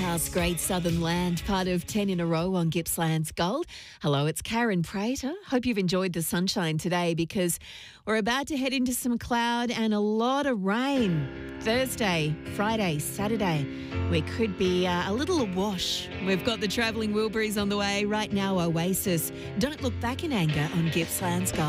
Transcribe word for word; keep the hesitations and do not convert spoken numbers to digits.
past Great Southern Land, part of ten in a row on Gippsland's Gold. Hello, it's Karen Prater. Hope you've enjoyed the sunshine today because we're about to head into some cloud and a lot of rain. Thursday, Friday, Saturday, we could be uh, a little awash. We've got the travelling Wilburys on the way. Right now, Oasis. Don't look back in anger on Gippsland's Gold.